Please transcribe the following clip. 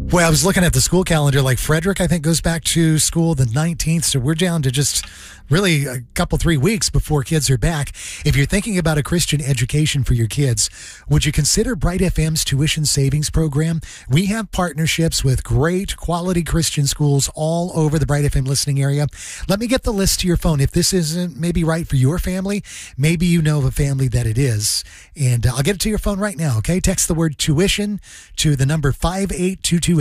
Well, I was looking at the school calendar. Like Frederick, I think, goes back to school the 19th. So we're down to just really a couple, 3 weeks before kids are back. If you're thinking about a Christian education for your kids, would you consider Bright FM's tuition savings program? We have partnerships with great quality Christian schools all over the Bright FM listening area. Let me get the list to your phone. If this isn't maybe right for your family, maybe you know of a family that it is. And I'll get it to your phone right now, okay? Text the word tuition to the number 58228.